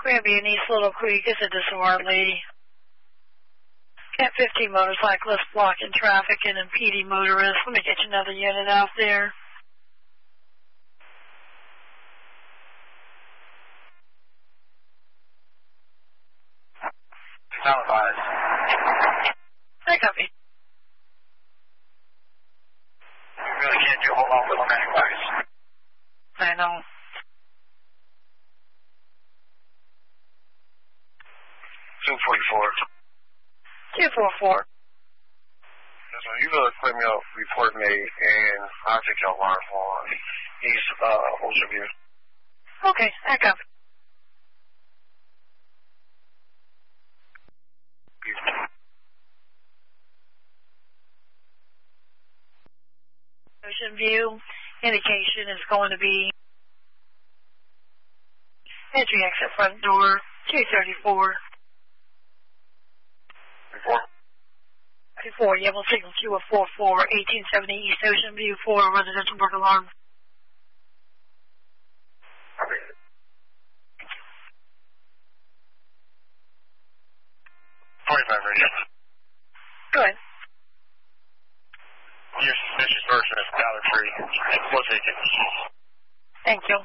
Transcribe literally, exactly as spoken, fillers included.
Granby and East Little Creek is a disorderly. Cat fifteen motorcyclists blocking traffic and impeding motorists. Let me get you another unit out there. Sound advised. I copy. We really can't do a whole lot with them anyways. I know. two forty-four. two four four. Yes, sir. You gotta let me know report made, and I'll take your alarm on East uh, Ocean View. Okay, I copy. Ocean View indication is going to be entry exit front door two thirty-four. Report. Four, yeah, we'll signal to a four four, eighteen seventy East Ocean View for residential burglar alarm. Copy. forty-five radio. Go ahead. Your suspicious person is Tyler Free. We'll take it. Thank you.